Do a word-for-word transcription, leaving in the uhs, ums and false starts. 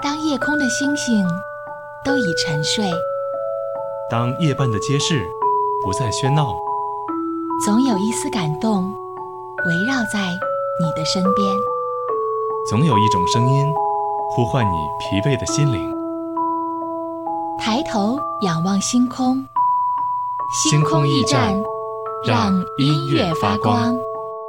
当夜空的星星都已沉睡， 当夜半的街市不再喧闹， 总有一丝感动围绕在你的身边， 总有一种声音呼唤你疲惫的心灵。 抬头仰望星空， 星空驿站，让音乐发光。